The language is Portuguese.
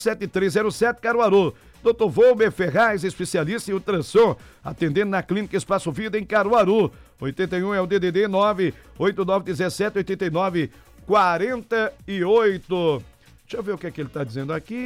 7307 Caruaru. Dr. Volber Ferraz, especialista em ultrassom, atendendo na Clínica Espaço Vida em Caruaru. 81 é o DDD 98917 89 48. Deixa eu ver o que é que ele está dizendo aqui.